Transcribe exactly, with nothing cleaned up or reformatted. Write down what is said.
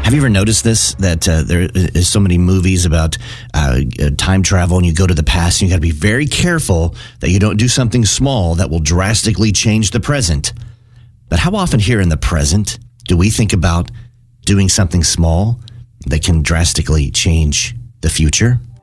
Have you ever noticed this, that uh, there is so many movies about uh, time travel and you go to the past and you got to be very careful that you don't do something small that will drastically change the present. But how often here in the present do we think about doing something small that can drastically change the future?